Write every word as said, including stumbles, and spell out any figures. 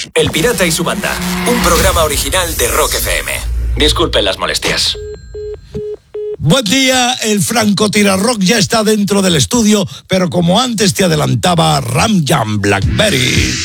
El Pirata y su banda, un programa original de Rock F M. Disculpen las molestias. Buen día, el francotirarrock ya está dentro del estudio, pero como antes te adelantaba Ram Jam Blackberry.